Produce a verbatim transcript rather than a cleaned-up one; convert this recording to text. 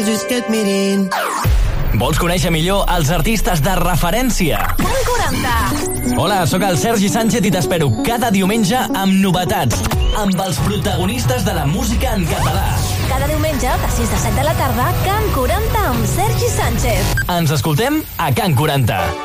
Just get me in. Vols conèixer millor els artistes de referència? Can quaranta. Hola, sóc el Sergi Sánchez i t'espero cada diumenge amb novetats, amb els protagonistes de la música en català. Cada diumenge, de sis a set de la tarda, Can quaranta amb Sergi Sánchez. Ens escoltem a Can quaranta.